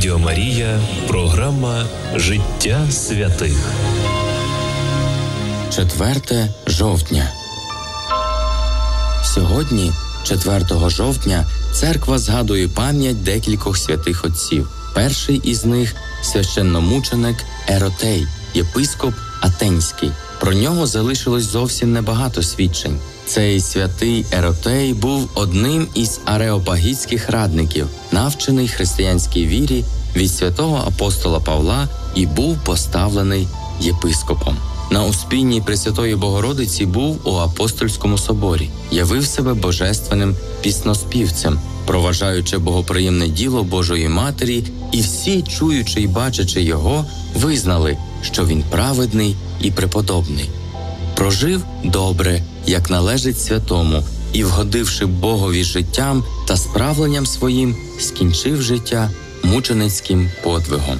Радіо Марія, програма «Життя святих». 4 жовтня. Сьогодні, 4 жовтня, церква згадує пам'ять декількох святих отців. Перший із них – священномученик Еротей, єпископ Атенський. Про нього залишилось зовсім небагато свідчень. Цей святий Еротей був одним із ареопагітських радників, навчений християнській вірі від святого апостола Павла і був поставлений єпископом. На успінні Пресвятої Богородиці був у Апостольському соборі, явив себе божественним пісноспівцем, проважаючи богоприємне діло Божої Матері, і всі, чуючи й бачачи його, визнали, що він праведний і преподобний. Прожив добре, як належить святому, і, вгодивши Богові життям та справленням своїм, скінчив життя мученицьким подвигом.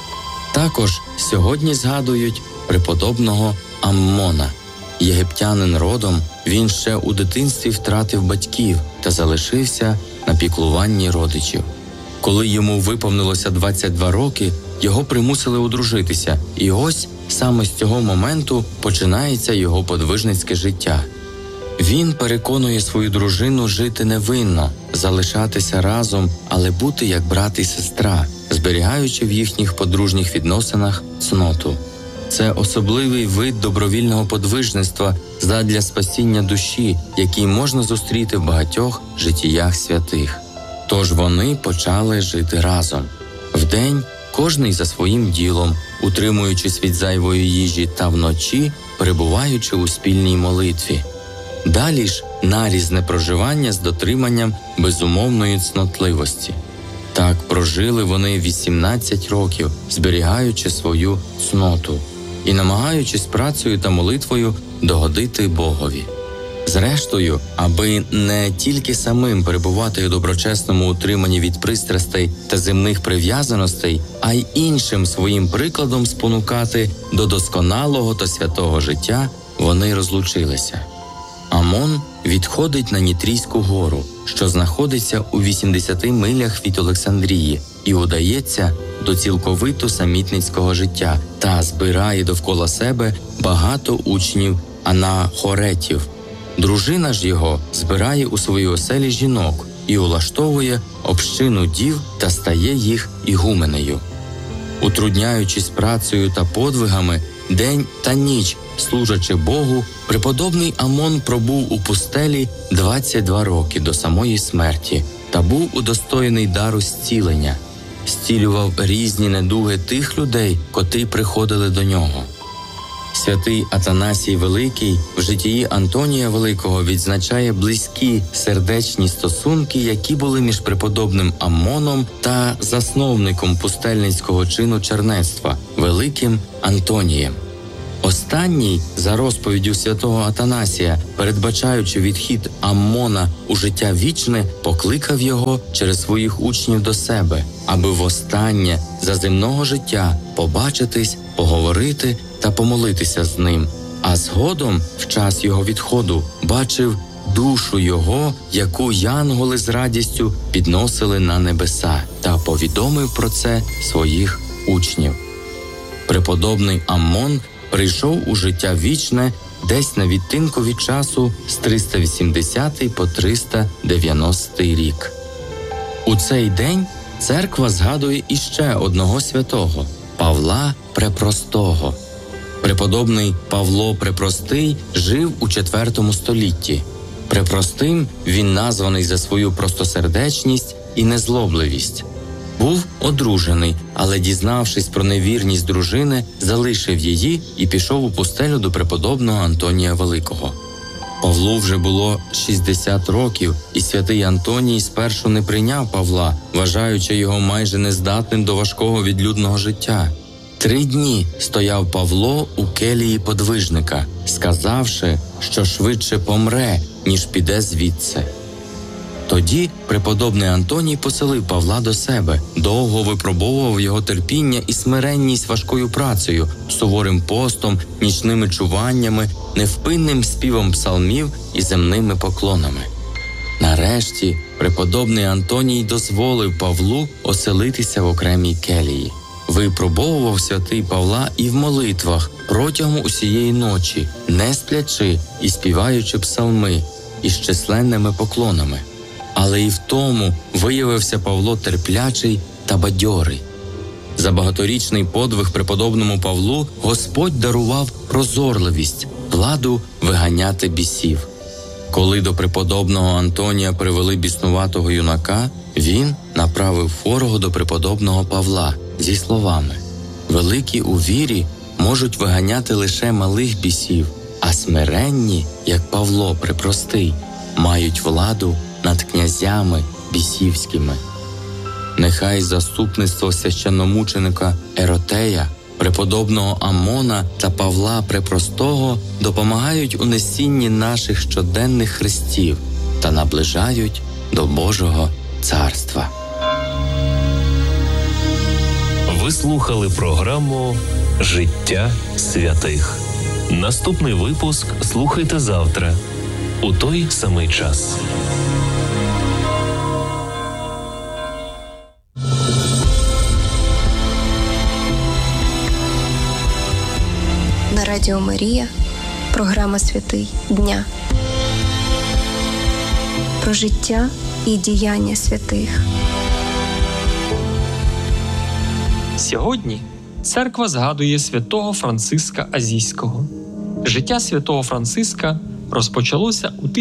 Також сьогодні згадують преподобного Аммона. Єгиптянин родом, він ще у дитинстві втратив батьків та залишився на піклуванні родичів. Коли йому виповнилося 22 роки, його примусили одружитися, і ось саме з цього моменту починається його подвижницьке життя. Він переконує свою дружину жити невинно, залишатися разом, але бути як брат і сестра, зберігаючи в їхніх подружніх відносинах цноту. Це особливий вид добровільного подвижництва задля спасіння душі, який можна зустріти в багатьох життіях святих. Тож вони почали жити разом. Вдень кожний за своїм ділом, утримуючись від зайвої їжі, та вночі перебуваючи у спільній молитві. Далі ж нарізне проживання з дотриманням безумовної цнотливості. Так прожили вони 18 років, зберігаючи свою цноту і намагаючись працею та молитвою догодити Богові. Зрештою, аби не тільки самим перебувати у доброчесному утриманні від пристрастей та земних прив'язаностей, а й іншим своїм прикладом спонукати до досконалого та святого життя, вони розлучилися. Амон відходить на Нітрійську гору, що знаходиться у 80 милях від Олександрії, і удається до цілковито самітницького життя та збирає довкола себе багато учнів анахоретів. Дружина ж його збирає у своїй оселі жінок і улаштовує общину дів та стає їх ігуменею. Утрудняючись працею та подвигами, день та ніч служачи Богу, преподобний Амон пробув у пустелі 22 роки до самої смерті та був удостоєний дару зцілення. Зцілював різні недуги тих людей, котрі приходили до нього. Святий Атанасій Великий в житті Антонія Великого відзначає близькі сердечні стосунки, які були між преподобним Аммоном та засновником пустельницького чину чернецтва Великим Антонієм. Останній, за розповіддю святого Атанасія, передбачаючи відхід Аммона у життя вічне, покликав його через своїх учнів до себе, аби востаннє за земного життя побачитись, поговорити та помолитися з ним, а згодом, в час його відходу, бачив душу його, яку янголи з радістю підносили на небеса, та повідомив про це своїх учнів. Преподобний Аммон прийшов у життя вічне десь на відтинку від часу з 380 по 390 рік. У цей день церква згадує іще одного святого – Павла Препростого. Преподобний Павло Препростий жив у IV столітті. Препростим він названий за свою простосердечність і незлобливість. Був одружений, але, дізнавшись про невірність дружини, залишив її і пішов у пустелю до преподобного Антонія Великого. Павлу вже було 60 років, і святий Антоній спершу не прийняв Павла, вважаючи його майже нездатним до важкого відлюдного життя. 3 дні стояв Павло у келії подвижника, сказавши, що швидше помре, ніж піде звідси. Тоді преподобний Антоній поселив Павла до себе, довго випробовував його терпіння і смиренність важкою працею, суворим постом, нічними чуваннями, невпинним співом псалмів і земними поклонами. Нарешті преподобний Антоній дозволив Павлу оселитися в окремій келії. Випробовував святий Павла і в молитвах протягом усієї ночі, не сплячи і співаючи псалми із численними поклонами. Але і в тому виявився Павло терплячий та бадьорий. За багаторічний подвиг преподобному Павлу Господь дарував прозорливість, владу виганяти бісів. Коли до преподобного Антонія привели біснуватого юнака, він направив хворого до преподобного Павла зі словами: «Великі у вірі можуть виганяти лише малих бісів, а смиренні, як Павло препростий, мають владу над князями бісівськими». Нехай заступництво священномученика Еротея, преподобного Амона та Павла Препростого допомагають у несінні наших щоденних хрестів та наближають до Божого Царства. Ви слухали програму «Життя святих». Наступний випуск слухайте завтра у той самий час. На Радіо Марія програма «Святий дня» про життя і діяння святих. Сьогодні церква згадує святого Франциска Азійського. Життя святого Франциска розпочалося у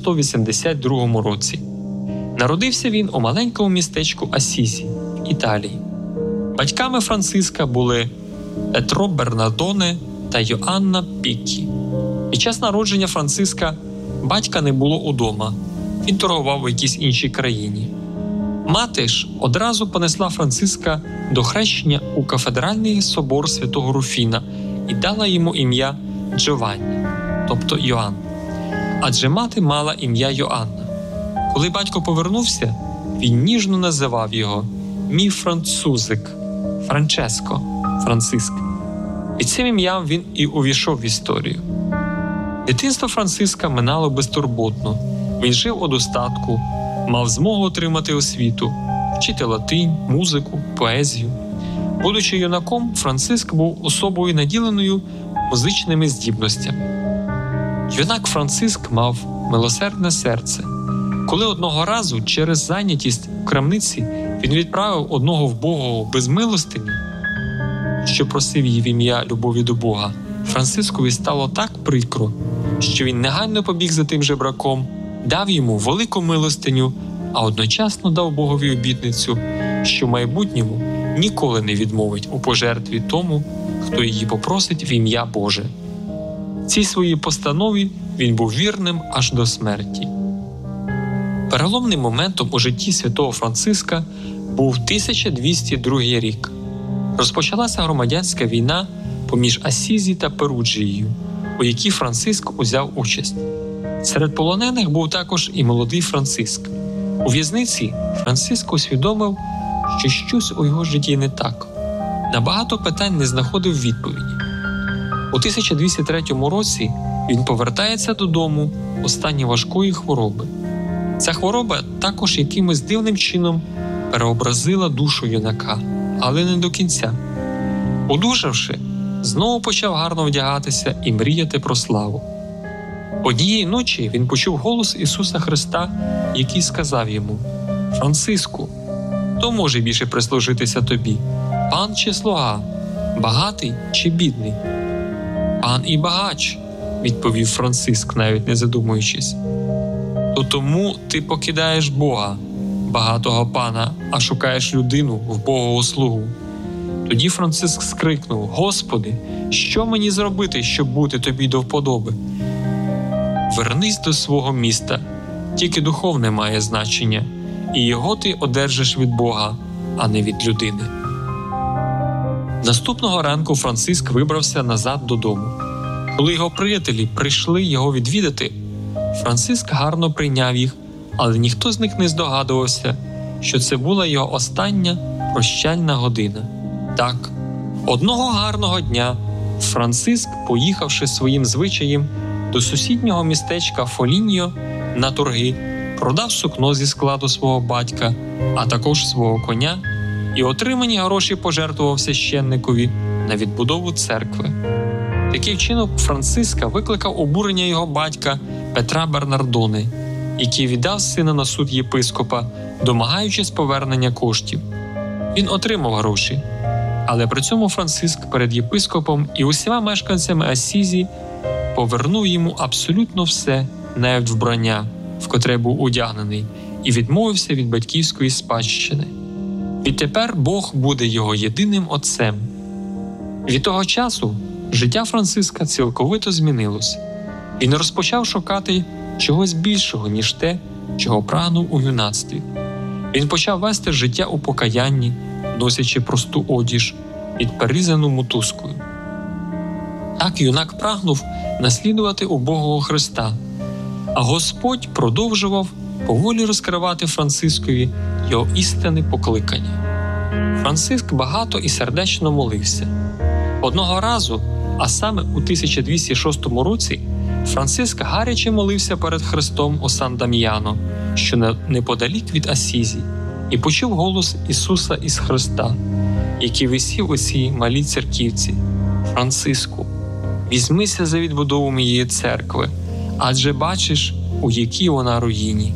1182 році. Народився він у маленькому містечку Асізі, Італії. Батьками Франциска були Петро Бернардоне та Йоанна Піккі. Під час народження Франциска батька не було удома, він торгував у якійсь іншій країні. Мати ж одразу понесла Франциска до хрещення у кафедральний собор святого Руфіна і дала йому ім'я Джованні, тобто Йоанн. Адже мати мала ім'я Йоанна. Коли батько повернувся, він ніжно називав його «мій французик» – Франческо, Франциск. І цим ім'ям він і увійшов в історію. Дитинство Франциска минало безтурботно. Він жив у достатку, мав змогу отримати освіту, вчити латинь, музику, поезію. Будучи юнаком, Франциск був особою наділеною музичними здібностями. Юнак Франциск мав милосердне серце. Коли одного разу через зайнятість в крамниці він відправив одного вбогого без милостині, що просив її в ім'я любові до Бога, Францискові стало так прикро, що він негайно побіг за тим жебраком, дав йому велику милостиню, а одночасно дав Богові обітницю, що в майбутньому ніколи не відмовить у пожертві тому, хто її попросить в ім'я Боже. Цій своїй постанові він був вірним аж до смерті. Переломним моментом у житті святого Франциска був 1202 рік. Розпочалася громадянська війна поміж Асізі та Перуджією, у якій Франциск узяв участь. Серед полонених був також і молодий Франциск. У в'язниці Франциск усвідомив, що щось у його житті не так. На багато питань не знаходив відповіді. У 1203 році він повертається додому у стані важкої хвороби. Ця хвороба також якимось дивним чином переобразила душу юнака, але не до кінця. Одужавши, знову почав гарно вдягатися і мріяти про славу. Однієї ночі він почув голос Ісуса Христа, який сказав йому: «Франциску, хто може більше прислужитися тобі, пан чи слуга, багатий чи бідний?» «Пан і багач», – відповів Франциск, навіть не задумуючись. «То тому ти покидаєш Бога, багатого пана, а шукаєш людину, вбогого слугу». Тоді Франциск скрикнув: «Господи, що мені зробити, щоб бути тобі до вподоби?» «Вернись до свого міста, тільки духовне має значення, і його ти одержиш від Бога, а не від людини». Наступного ранку Франциск вибрався назад додому. Коли його приятелі прийшли його відвідати, Франциск гарно прийняв їх, але ніхто з них не здогадувався, що це була його остання прощальна година. Так, одного гарного дня Франциск, поїхавши своїм звичаєм до сусіднього містечка Фоліньо на торги, продав сукно зі складу свого батька, а також свого коня, і отримані гроші пожертвував священникові на відбудову церкви. Такий вчинок Франциска викликав обурення його батька Петра Бернардони, який віддав сина на суд єпископа, домагаючись повернення коштів. Він отримав гроші, але при цьому Франциск перед єпископом і усіма мешканцями Ассізі повернув йому абсолютно все, навіть вбрання, в котре був одягнений, і відмовився від батьківської спадщини. Відтепер Бог буде його єдиним отцем. Від того часу життя Франциска цілковито змінилось. Він розпочав шукати чогось більшого, ніж те, чого прагнув у юнацтві. Він почав вести життя у покаянні, носячи просту одіж, підперізану мотузкою. Так юнак прагнув наслідувати убогого Христа, а Господь продовжував поволі розкривати Францискові його істинне покликання. Франциск багато і сердечно молився. Одного разу, а саме у 1206 році, Франциск гаряче молився перед Христом у Сан-Дам'яно, що неподалік від Ассізі, і почув голос Ісуса із Христа, який висів у цій малій церківці: «Франциску, візьмися за відбудову моєї церкви, адже бачиш, у якій вона руїні».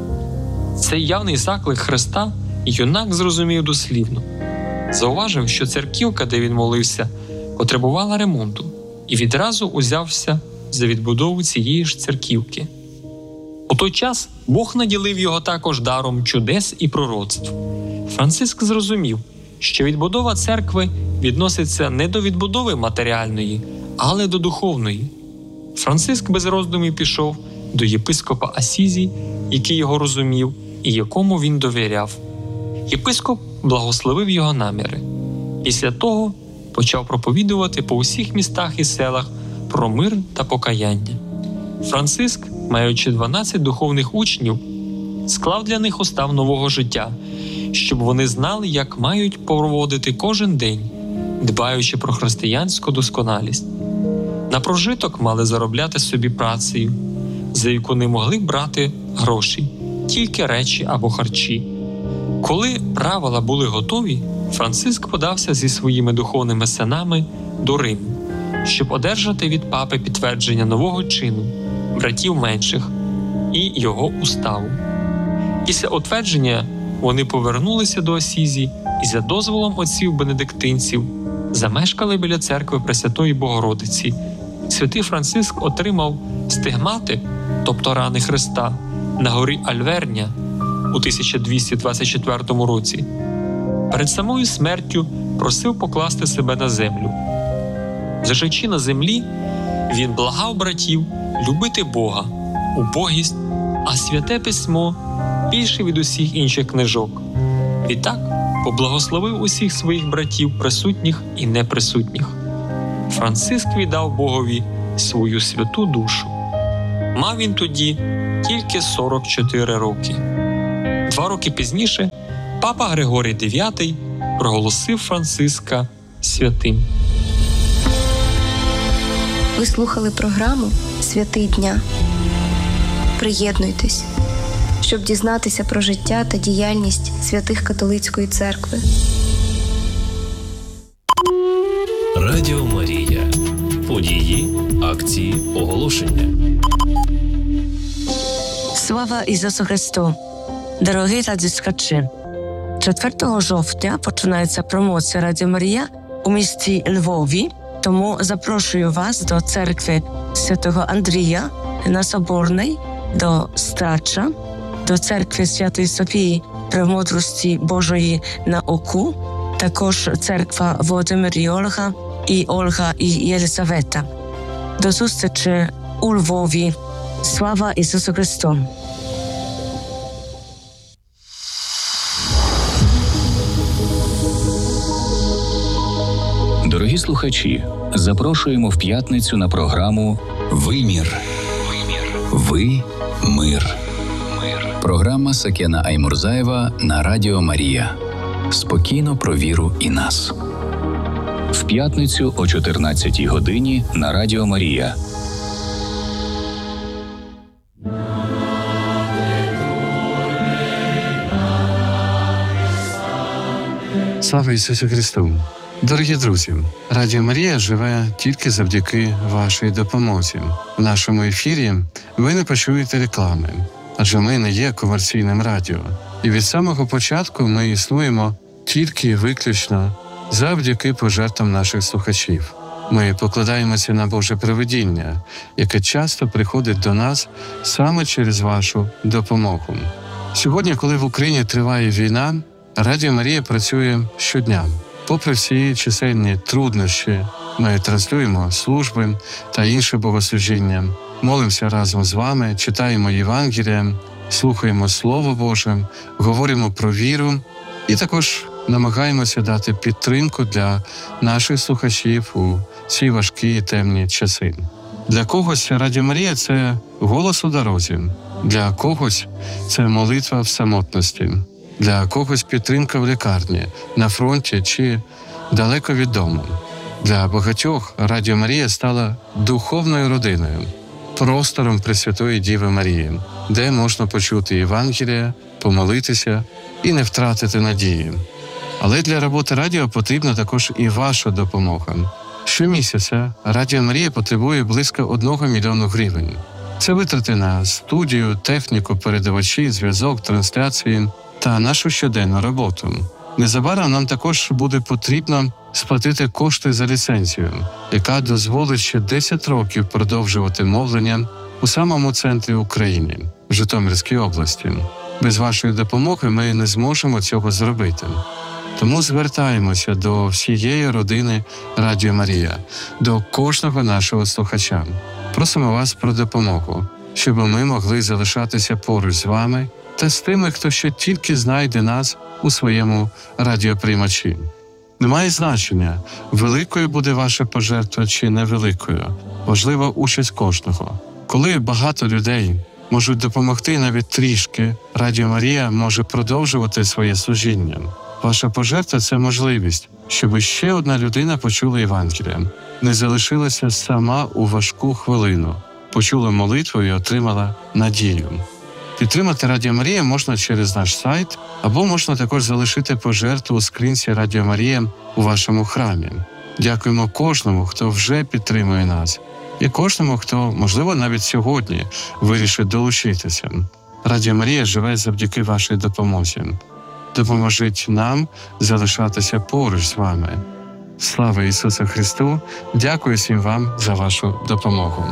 Цей явний заклик Христа юнак зрозумів дослівно. Зауважив, що церківка, де він молився, потребувала ремонту, і відразу узявся за відбудову цієї ж церківки. У той час Бог наділив його також даром чудес і пророцтв. Франциск зрозумів, що відбудова церкви відноситься не до відбудови матеріальної, але до духовної. Франциск без роздумів пішов до єпископа Ассізі, який його розумів і якому він довіряв. Єпископ благословив його наміри. Після того почав проповідувати по усіх містах і селах про мир та покаяння. Франциск, маючи 12 духовних учнів, склав для них устав нового життя, щоб вони знали, як мають проводити кожен день, дбаючи про християнську досконалість. На прожиток мали заробляти собі працею, за яку не могли брати гроші, тільки речі або харчі. Коли правила були готові, Франциск подався зі своїми духовними синами до Риму, щоб одержати від папи підтвердження нового чину, братів менших і його уставу. Після утвердження вони повернулися до Ассізі і за дозволом отців-бенедиктинців замешкали біля церкви Пресвятої Богородиці. Святий Франциск отримав стигмати, тобто рани Христа, на горі Альверня у 1224 році. Перед самою смертю просив покласти себе на землю. Лежачи на землі, він благав братів любити Бога, убогість, а Святе Письмо більше від усіх інших книжок. Відтак поблагословив усіх своїх братів, присутніх і неприсутніх. Франциск віддав Богові свою святу душу. Мав він тоді тільки 44 роки. 2 роки пізніше папа Григорій IX проголосив Франциска святим. Ви слухали програму «Святий дня». Приєднуйтесь, щоб дізнатися про життя та діяльність святих католицької церкви. Радіо Марія. Події, акції, оголошення. Слава Ісусу Христу! Дорогі радіослухачі! 4 жовтня починається промоція Радіо Марія у місті Львові, тому запрошую вас до церкви Святого Андрія на Соборний, до Страча, до церкви Святої Софії Премудрості Божої на Оку, також церква Володимир і Ольга і Єлизавета. До зустрічі у Львові. Слава Ісусу Христу! Дорогі слухачі, запрошуємо в п'ятницю на програму «Вимір». Ви – мир. Програма Сакена Аймурзаєва на Радіо Марія. Спокійно про віру і нас. В п'ятницю о 14-й годині на Радіо Марія. Слава Ісусу Христу! Дорогі друзі, Радіо Марія живе тільки завдяки вашій допомозі. В нашому ефірі ви не почуєте реклами, адже ми не є комерційним радіо. І від самого початку ми існуємо тільки і виключно завдяки пожертвам наших слухачів. Ми покладаємося на Боже провидіння, яке часто приходить до нас саме через вашу допомогу. Сьогодні, коли в Україні триває війна, Радіо Марія працює щодня. Попри всі чисельні труднощі, ми транслюємо служби та інше богослужіння, молимося разом з вами, читаємо Євангелія, слухаємо Слово Боже, говоримо про віру і також намагаємося дати підтримку для наших слухачів у ці важкі і темні часи. Для когось Радіо Марія – це голос у дорозі, для когось це молитва в самотності, для когось підтримка в лікарні, на фронті чи далеко від дому. Для багатьох Радіо Марія стала духовною родиною, простором Пресвятої Діви Марії, де можна почути Євангелія, помолитися і не втратити надії. Але для роботи радіо потрібна також і ваша допомога. Щомісяця Радіо Марія потребує близько 1 мільйона гривень. Це витрати на студію, техніку, передавачі, зв'язок, трансляції та нашу щоденну роботу. Незабаром нам також буде потрібно сплатити кошти за ліцензію, яка дозволить ще 10 років продовжувати мовлення у самому центрі України, в Житомирській області. Без вашої допомоги ми не зможемо цього зробити. Тому звертаємося до всієї родини Радіо Марія, до кожного нашого слухача. Просимо вас про допомогу, щоб ми могли залишатися поруч з вами та з тими, хто ще тільки знайде нас у своєму радіоприймачі. Немає значення, великою буде ваша пожертва чи невеликою. Важлива участь кожного. Коли багато людей можуть допомогти навіть трішки, Радіо Марія може продовжувати своє служіння. Ваша пожертва – це можливість, щоб ще одна людина почула Євангелія, не залишилася сама у важку хвилину, почула молитву і отримала надію. Підтримати Радіо Марія можна через наш сайт, або можна також залишити пожертву у скринці Радіо Марія у вашому храмі. Дякуємо кожному, хто вже підтримує нас, і кожному, хто, можливо, навіть сьогодні вирішить долучитися. Радіо Марія живе завдяки вашій допомозі. Допоможіть нам залишатися поруч з вами. Слава Ісусу Христу! Дякую всім вам за вашу допомогу.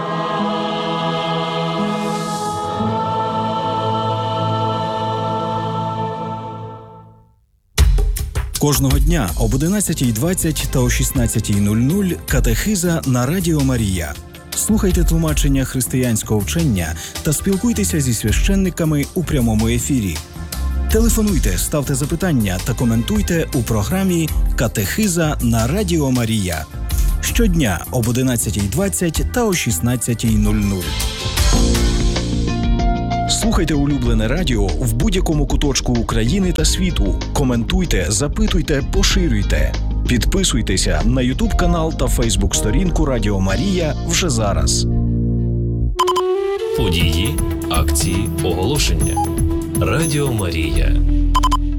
Кожного дня об 11:20 та о 16:00 катехиза на Радіо Марія. Слухайте тлумачення християнського вчення та спілкуйтеся зі священниками у прямому ефірі. Телефонуйте, ставте запитання та коментуйте у програмі «Катехиза на Радіо Марія». Щодня об 11:20 та о 16:00. Слухайте улюблене радіо в будь-якому куточку України та світу. Коментуйте, запитуйте, поширюйте. Підписуйтеся на YouTube-канал та Facebook-сторінку Радіо Марія вже зараз. Події, акції, оголошення. Радіо Марія.